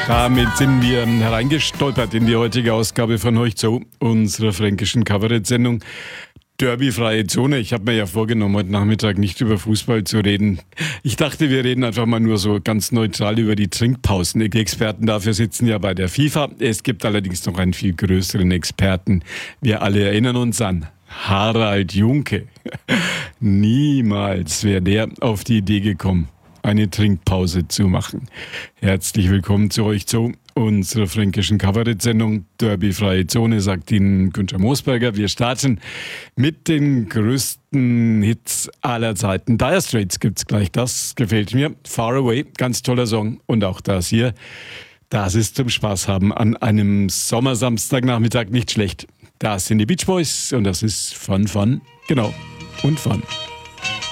Damit sind wir hereingestolpert in die heutige Ausgabe von Heuch zu, unserer fränkischen Kabarett-Sendung Derbyfreie Zone. Ich habe mir ja vorgenommen, heute Nachmittag nicht über Fußball zu reden. Ich dachte, wir reden einfach mal nur so ganz neutral über die Trinkpausen. Die Experten dafür sitzen ja bei der FIFA. Es gibt allerdings noch einen viel größeren Experten. Wir alle erinnern uns an Harald Junke. Niemals wäre der auf die Idee gekommen, eine Trinkpause zu machen. Herzlich willkommen zu euch zu unserer fränkischen Kabarett-Sendung Derbyfreie Zone, sagt Ihnen Günther Moosberger. Wir starten mit den größten Hits aller Zeiten. Dire Straits gibt's gleich, das gefällt mir. Far Away, ganz toller Song. Und auch das hier, das ist zum Spaß haben an einem Sommersamstagnachmittag nicht schlecht. Das sind die Beach Boys und das ist Fun, Fun, genau, und Fun.